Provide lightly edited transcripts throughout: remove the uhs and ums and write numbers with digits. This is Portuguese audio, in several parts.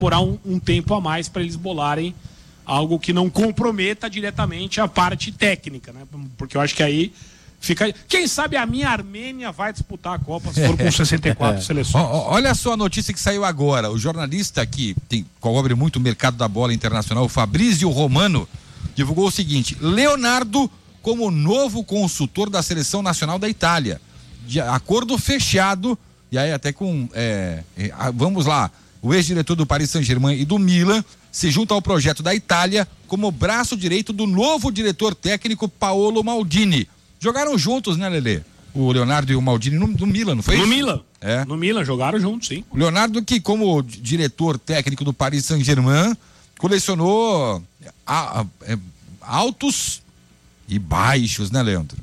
demorar um tempo a mais para eles bolarem algo que não comprometa diretamente a parte técnica, né? Porque eu acho que aí fica... Quem sabe a minha Armênia vai disputar a Copa se for com 64 seleções. Olha só a notícia que saiu agora. O jornalista que cobre muito o mercado da bola internacional, o Fabrício Romano, divulgou o seguinte: Leonardo como novo consultor da Seleção Nacional da Itália. De acordo fechado, e aí até com... vamos lá, o ex-diretor do Paris Saint-Germain e do Milan se junta ao projeto da Itália como braço direito do novo diretor técnico Paolo Maldini. Jogaram juntos, né, Lelê? O Leonardo e o Maldini no Milan, não foi isso? No Milan. É. No Milan, jogaram juntos, sim. O Leonardo, que como diretor técnico do Paris Saint-Germain, colecionou altos e baixos, né, Leandro?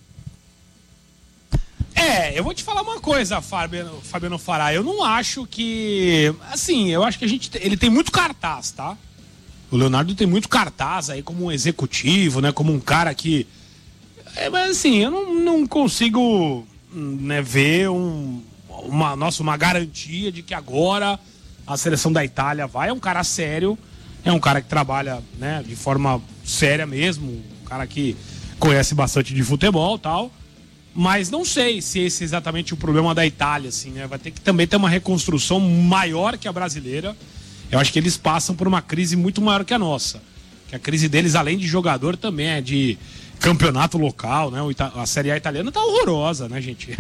Eu vou te falar uma coisa, Fabiano Fará. Eu não acho que... Assim, eu acho que ele tem muito cartaz, tá? O Leonardo tem muito cartaz aí como um executivo, né? Como um cara que... mas assim, eu não consigo, né, ver uma garantia de que agora a seleção da Itália vai. É um cara sério, é um cara que trabalha, né, de forma séria mesmo, um cara que conhece bastante de futebol e tal. Mas não sei se esse é exatamente o problema da Itália, assim, né? Vai ter que também ter uma reconstrução maior que a brasileira. Eu acho que eles passam por uma crise muito maior que a nossa. Que a crise deles, além de jogador, também é de campeonato local, né? A Série A italiana tá horrorosa, né, gente?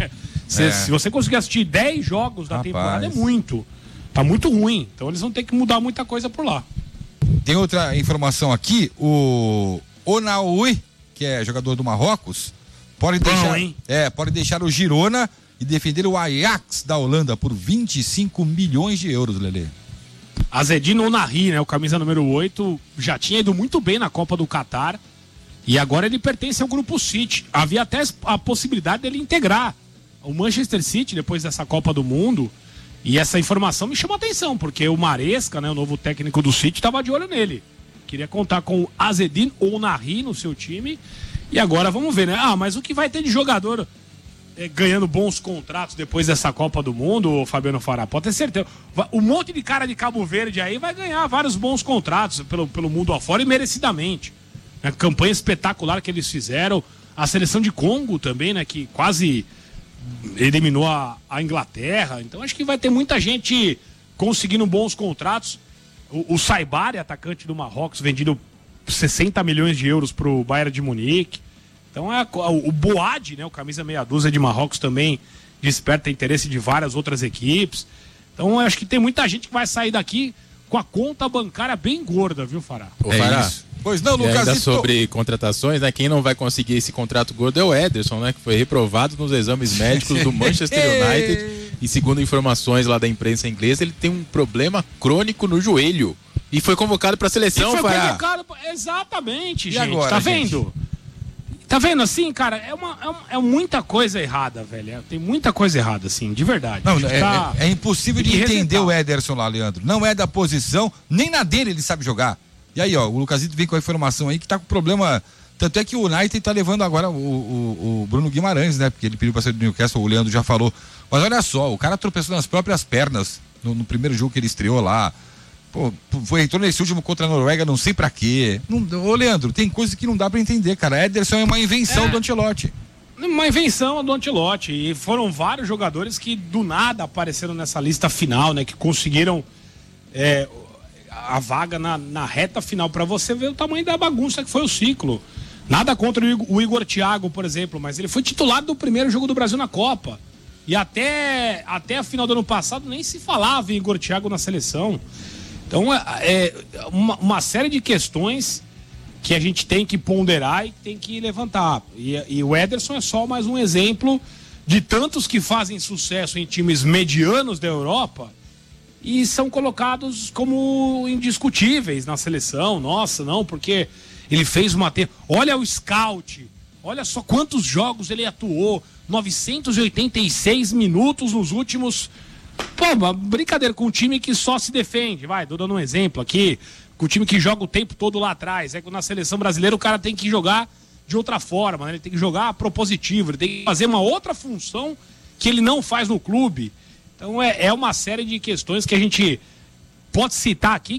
Se você conseguir assistir 10 jogos da temporada, é muito. Tá muito ruim. Então eles vão ter que mudar muita coisa por lá. Tem outra informação aqui. O Onaoui, que é jogador do Marrocos, pode deixar o Girona e defender o Ajax da Holanda por 25 milhões de euros, Lelê. Azzedine Ounahi, né, o camisa número 8, já tinha ido muito bem na Copa do Catar e agora ele pertence ao Grupo City. Havia até a possibilidade dele integrar o Manchester City depois dessa Copa do Mundo, e essa informação me chamou a atenção, porque o Maresca, né, o novo técnico do City, estava de olho nele. Queria contar com o Azzedine Ounahi no seu time. E agora vamos ver, né? Mas o que vai ter de jogador ganhando bons contratos depois dessa Copa do Mundo, Fabiano Fará? Pode ter certeza. Um monte de cara de Cabo Verde aí vai ganhar vários bons contratos pelo mundo afora e merecidamente. A campanha espetacular que eles fizeram. A seleção de Congo também, né? Que quase eliminou a Inglaterra. Então acho que vai ter muita gente conseguindo bons contratos. O Saibari, atacante do Marrocos, vendido 60 milhões de euros para o Bayern de Munique. Então o Boad, né, o camisa meia dúzia de Marrocos, também desperta interesse de várias outras equipes. Então eu acho que tem muita gente que vai sair daqui com a conta bancária bem gorda, viu, Fará? Isso. Pois não, Lucas. Ainda sobre contratações, né? Quem não vai conseguir esse contrato gordo é o Ederson, né? Que foi reprovado nos exames médicos do Manchester United. E segundo informações lá da imprensa inglesa, ele tem um problema crônico no joelho. E foi convocado para a seleção, Fará. Exatamente, e gente. Agora, tá gente? vendo? Tá vendo assim, cara? É muita coisa errada, velho. Tem muita coisa errada, assim, de verdade. Não, é impossível de entender resetar o Ederson lá, Leandro. Não é da posição, nem na dele ele sabe jogar. E aí, ó, o Lucasito vem com a informação aí que tá com problema. Tanto é que o United tá levando agora o Bruno Guimarães, né? Porque ele pediu pra sair do Newcastle, o Leandro já falou. Mas olha só, o cara tropeçou nas próprias pernas no primeiro jogo que ele estreou lá. Pô, entrou nesse último contra a Noruega, não sei pra quê. Ô, Leandro, tem coisas que não dá pra entender, cara. Ederson é uma invenção do Ancelotti. Uma invenção do Ancelotti. E foram vários jogadores que do nada apareceram nessa lista final, né? Que conseguiram a vaga na reta final, pra você ver o tamanho da bagunça que foi o ciclo. Nada contra o Igor Thiago, por exemplo, mas ele foi titular do primeiro jogo do Brasil na Copa. E até a final do ano passado nem se falava em Igor Thiago na seleção. Então uma série de questões que a gente tem que ponderar e tem que levantar. E o Ederson é só mais um exemplo de tantos que fazem sucesso em times medianos da Europa e são colocados como indiscutíveis na seleção. Nossa, não, porque ele fez olha o scout, olha só quantos jogos ele atuou, 986 minutos nos últimos... Pô, brincadeira com um time que só se defende, tô dando um exemplo aqui, com um time que joga o tempo todo lá atrás. Na seleção brasileira o cara tem que jogar de outra forma, né? Ele tem que jogar propositivo, ele tem que fazer uma outra função que ele não faz no clube. Então é uma série de questões que a gente pode citar aqui